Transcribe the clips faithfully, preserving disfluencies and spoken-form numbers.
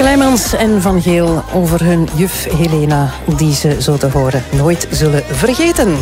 Leijmans en Van Geel over hun juf Helena, die ze, zo te horen, nooit zullen vergeten.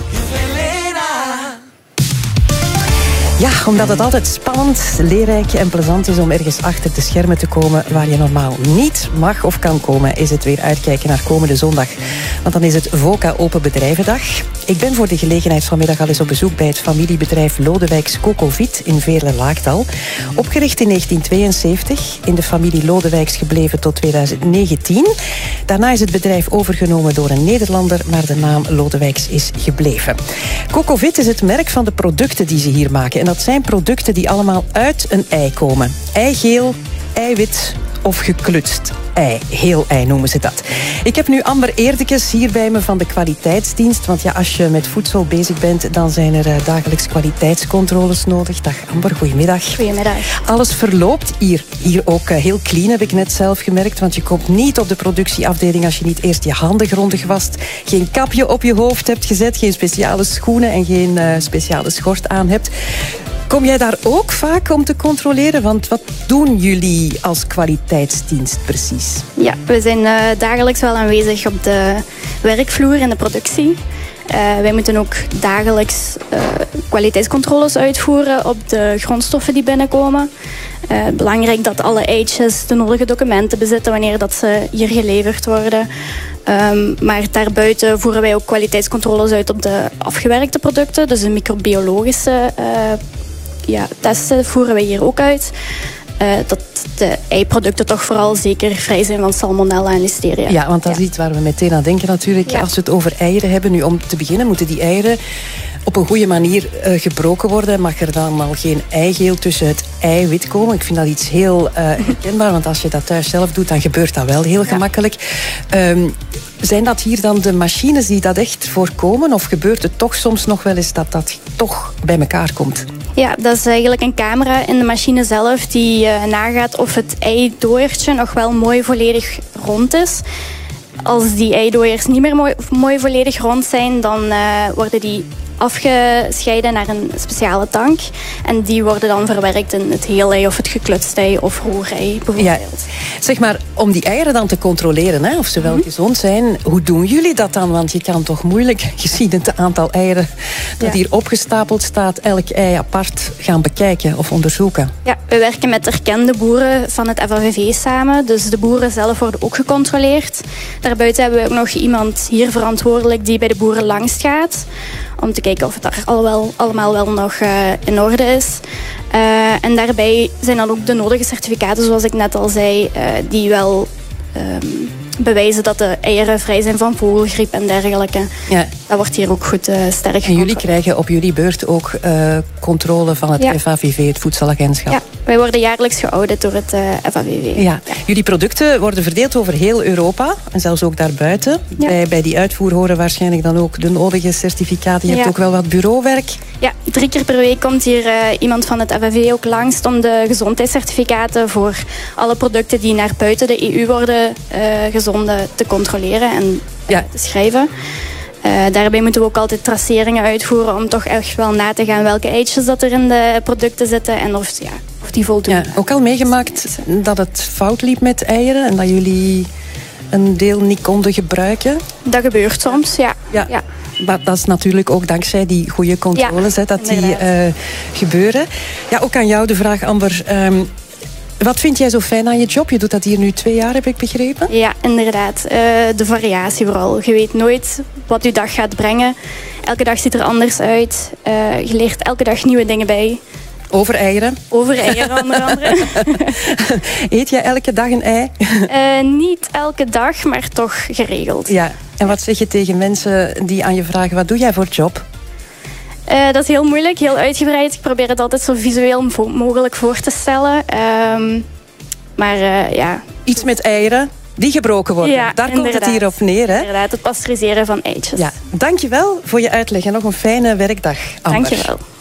Ja, omdat het altijd spannend, leerrijk en plezant is om ergens achter de schermen te komen waar je normaal niet mag of kan komen, is het weer uitkijken naar komende zondag. Want dan is het VOCA Open Bedrijvendag. Ik ben voor de gelegenheid vanmiddag al eens op bezoek bij het familiebedrijf Lodewijks Cocovit in Veerle-Laagdal. Opgericht in negentien tweeënzeventig, in de familie Lodewijks gebleven tot tweeduizend negentien. Daarna is het bedrijf overgenomen door een Nederlander, maar de naam Lodewijks is gebleven. Cocovit is het merk van de producten die ze hier maken. En dat zijn producten die allemaal uit een ei komen. Eigeel, eiwit of geklutst ei. Heel ei noemen ze dat. Ik heb nu Amber Eerdekes hier bij me van de kwaliteitsdienst. Want ja, als je met voedsel bezig bent, dan zijn er uh, dagelijks kwaliteitscontroles nodig. Dag Amber, goedemiddag. Goedemiddag. Alles verloopt hier. Hier ook uh, heel clean, heb ik net zelf gemerkt. Want je komt niet op de productieafdeling als je niet eerst je handen grondig wast. Geen kapje op je hoofd hebt gezet. Geen speciale schoenen en geen uh, speciale schort aan hebt. Kom jij daar ook vaak om te controleren? Want wat doen jullie als kwaliteitsdienst precies? Ja, we zijn uh, dagelijks wel aanwezig op de werkvloer in de productie. Uh, wij moeten ook dagelijks uh, kwaliteitscontroles uitvoeren op de grondstoffen die binnenkomen. Uh, belangrijk dat alle eitjes de nodige documenten bezitten wanneer dat ze hier geleverd worden. Um, maar daarbuiten voeren wij ook kwaliteitscontroles uit op de afgewerkte producten. Dus de microbiologische uh, ja, testen voeren wij hier ook uit. Uh, dat de eiproducten toch vooral zeker vrij zijn van salmonella en listeria. Ja, want dat is iets waar we meteen aan denken natuurlijk. Ja. Als we het over eieren hebben, nu om te beginnen moeten die eieren op een goede manier uh, gebroken worden. Mag er dan al geen eigeel tussen het eiwit komen? Ik vind dat iets heel uh, herkenbaar, want als je dat thuis zelf doet, dan gebeurt dat wel heel ja. gemakkelijk. Um, zijn dat hier dan de machines die dat echt voorkomen? Of gebeurt het toch soms nog wel eens dat dat toch bij elkaar komt? Ja, dat is eigenlijk een camera in de machine zelf die uh, nagaat of het eidooiertje nog wel mooi volledig rond is. Als die eidooiers niet meer mooi, mooi volledig rond zijn, dan uh, worden die afgescheiden naar een speciale tank. En die worden dan verwerkt in het heel ei of het geklutst ei of roerei bijvoorbeeld. Ja. Zeg maar, om die eieren dan te controleren, hè, of ze wel mm-hmm. gezond zijn, hoe doen jullie dat dan? Want je kan toch moeilijk, gezien het aantal eieren dat ja. hier opgestapeld staat, elk ei apart gaan bekijken of onderzoeken. Ja, we werken met erkende boeren van het F A V V samen. Dus de boeren zelf worden ook gecontroleerd. Daarbuiten hebben we ook nog iemand hier verantwoordelijk die bij de boeren langs gaat. Om te kijken of het daar al wel, allemaal wel nog uh, in orde is. Uh, en daarbij zijn dan ook de nodige certificaten, zoals ik net al zei, uh, die wel um, bewijzen dat de eieren vrij zijn van vogelgriep en dergelijke. Ja. Dat wordt hier ook goed uh, sterk En jullie krijgen op jullie beurt ook uh, controle van het ja. F A V V, het Voedselagentschap? Ja, wij worden jaarlijks geaudit door het uh, F A V V. Ja. Ja. Jullie producten worden verdeeld over heel Europa en zelfs ook daarbuiten. Ja. Bij, bij die uitvoer horen waarschijnlijk dan ook de nodige certificaten. Je ja. hebt ook wel wat bureauwerk. Ja, drie keer per week komt hier uh, iemand van het F A V V ook langs om de gezondheidscertificaten voor alle producten die naar buiten de E U worden uh, gezonden te controleren en ja. te schrijven. Uh, daarbij moeten we ook altijd traceringen uitvoeren om toch echt wel na te gaan welke eitjes dat er in de producten zitten en of, ja, of die voldoen. Ja, ook al meegemaakt dat het fout liep met eieren en dat jullie een deel niet konden gebruiken? Dat gebeurt soms, ja. ja. ja. Maar dat is natuurlijk ook dankzij die goede controles, ja, hè, dat die uh, gebeuren. Ja, ook aan jou de vraag, Amber. Um, Wat vind jij zo fijn aan je job? Je doet dat hier nu twee jaar, heb ik begrepen? Ja, inderdaad. Uh, de variatie vooral. Je weet nooit wat je dag gaat brengen. Elke dag ziet er anders uit. Uh, je leert elke dag nieuwe dingen bij. Over eieren? Over eieren, onder andere. Eet jij elke dag een ei? Uh, niet elke dag, maar toch geregeld. Ja. En wat zeg je tegen mensen die aan je vragen, wat doe jij voor job? Uh, dat is heel moeilijk, heel uitgebreid. Ik probeer het altijd zo visueel mogelijk voor te stellen. Um, maar uh, ja... Iets met eieren die gebroken worden. Ja, daar komt het hier op neer, hè? Inderdaad, het pasteuriseren van eitjes. Ja. Dankjewel voor je uitleg en nog een fijne werkdag, Amber. Dankjewel.